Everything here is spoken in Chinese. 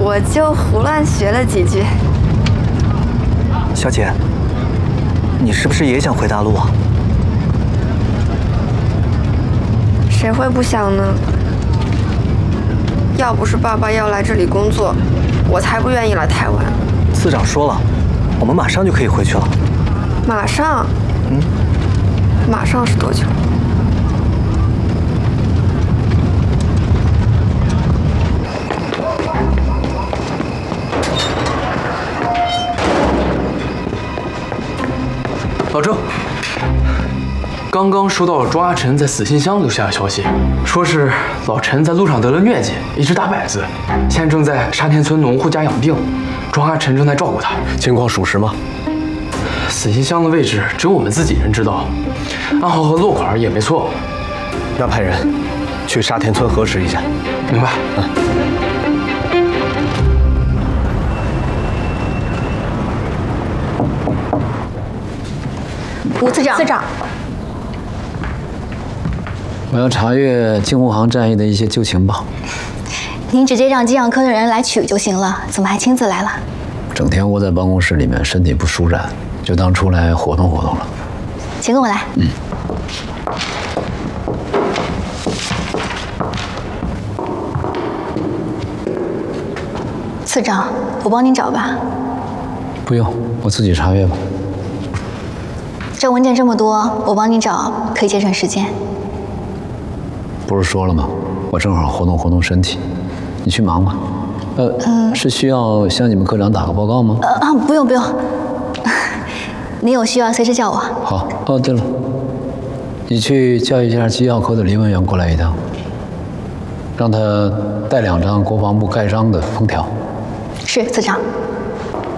我就胡乱学了几句。 小姐，你是不是也想回大陆啊？ 谁会不想呢？要不是爸爸要来这里工作，我才不愿意来台湾。 次长说了，我们马上就可以回去了。 马上？马上是多久？ 老郑，刚刚收到庄阿晨在死信箱留下的消息，说是老陈在路上得了疟疾，一直打摆子，现在正在沙田村农户家养病，庄阿晨正在照顾他。 情况属实吗？ 死信箱的位置只有我们自己人知道，暗号和落款也没错。 那派人去沙田村核实一下。 明白。 吴次长， 次长，我要查阅京沪杭战役的一些旧情报。 您直接让机养科的人来取就行了，怎么还亲自来了？ 整天窝在办公室里面，身体不舒展，就当出来活动活动了。 请跟我来。次长，我帮您找吧。 不用，我自己查阅吧。 这文件这么多，我帮您找，可以节省时间。 不是说了吗？我正好活动活动身体，你去忙吧。是需要向你们科长打个报告吗？ 不用不用，你有需要随时叫我。 好。哦，对了，你去叫一下机要科的林文员过来一趟，让他带2张国防部盖章的封条。 是，次长。